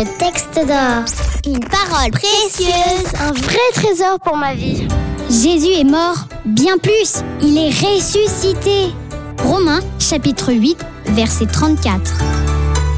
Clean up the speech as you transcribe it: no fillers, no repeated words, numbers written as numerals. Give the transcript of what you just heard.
texte d'or. Une parole précieuse. Un vrai trésor pour ma vie. Jésus est mort, bien plus, il est ressuscité. Romains chapitre 8, verset 34.